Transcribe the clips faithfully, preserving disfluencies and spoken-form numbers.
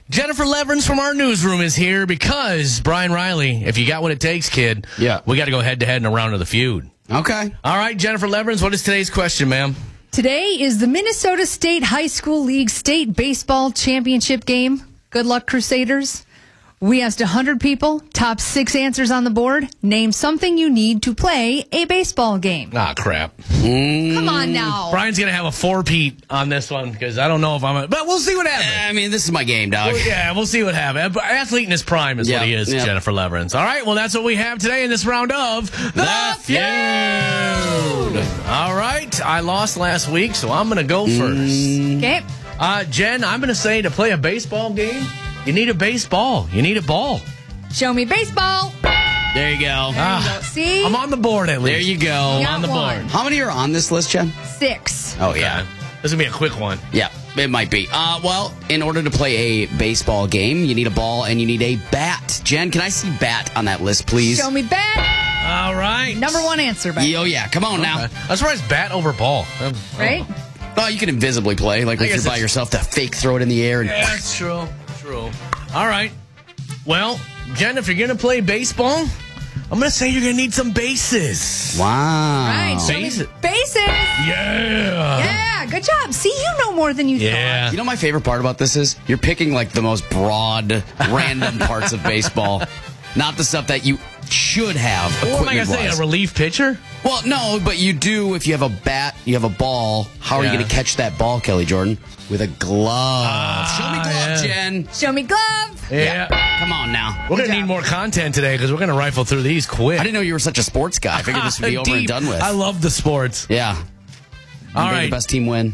Jennifer Leverins from our newsroom is here because, Brian Riley, if you got what it takes, kid, Yeah. we got to go head-to-head in a round of the feud. Okay. All right, Jennifer Leverins, what is today's question, ma'am? Today is the Minnesota State High School League State Baseball Championship game. Good luck, Crusaders. We asked one hundred people, top six answers on the board. Name something you need to play a baseball game. Ah, crap. Come on now. Brian's going to have a four-peat on this one because I don't know if I'm a... But we'll see what happens. I mean, this is my game, dog. Well, yeah, we'll see what happens. Athlete in his prime is Yep, what he is, yep. Jennifer Leverins. All right, well, that's what we have today in this round of The Feud. All right, I lost last week, so I'm going to go first. Okay. Uh, Jen, I'm going to say to play a baseball game, you need a baseball. You need a ball. Show me baseball. There you go. Ah, See? I'm on the board at least. There you go. I'm Got on the board. one. How many are on this list, Jen? Six. Oh, yeah. This is going to be a quick one. Yeah, it might be. Uh, well, in order to play a baseball game, you need a ball and you need a bat. Jen, can I see bat on that list, please? Show me bat. All right. Number one answer, by Oh, yeah. Come on now. Okay. I'm surprised bat over ball. Um, right? Well, you can invisibly play, like I if you're guess by it's- yourself, to fake throw it in the air. And Yeah, that's true. True. All right. Well, Jen, if you're going to play baseball, I'm going to say you're going to need some bases. Wow. Right. Show me Bases. bases. Yeah. Yeah, good job. See, you know more than you Yeah. You know, my favorite part about this is you're picking like the most broad, random parts of baseball, not the stuff that you should have. What am I going to say? A equipment-wise. relief pitcher? Well, no, but you do if you have a bat, you have a ball. How are Yeah. you going to catch that ball, Kelly Jordan? With a glove. Show me glove, yeah. Jen. thought. Show me glove. Yeah. Come on now. We're going to job. need more content today because we're going to rifle through these quick. I didn't know you were such a sports guy. I figured this would be over and Deep. done with. I love the sports. Yeah. All May right. the best team win.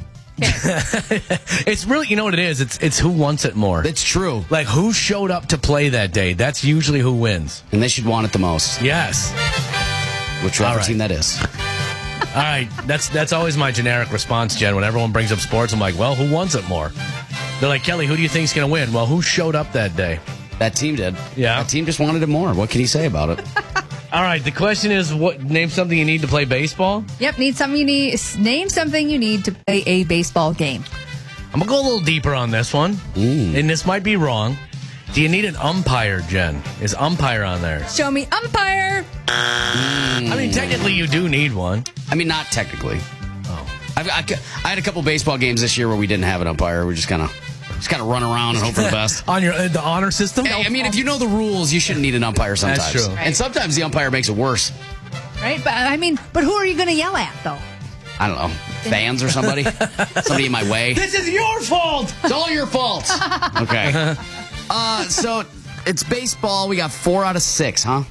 It's really, you know what it is? It's it's who wants it more. It's true. Like who showed up to play that day. That's usually who wins. And they should want it the most. Yes. Whichever All right. team that is. All right. That's that's always my generic response, Jen. When everyone brings up sports, I'm like, well, who wants it more? They're like, Kelly, who do you think's going to win? Well, who showed up that day? That team did. Yeah. That team just wanted it more. What can he say about it? All right. The question is, what? Name something you need to play baseball. Yep, need something you need. Name something you need to play a baseball game. I'm going to go a little deeper on this one. And this might be wrong. Do you need an umpire, Jen? Is umpire on there? Show me umpire. I mean, technically, you do need one. I mean, not technically. Oh. I've, I, I had a couple baseball games this year where we didn't have an umpire. We just kind of just kind of run around and hope for the best. On your uh, the honor system? Hey, I mean, if you know the rules, you shouldn't need an umpire sometimes. true. Right. And sometimes the umpire makes it worse. Right? But I mean, but who are you going to yell at, though? I don't know, fans or somebody, somebody in my way. This is your fault! It's all your fault. Okay. Uh, so it's baseball. We got four out of six, huh?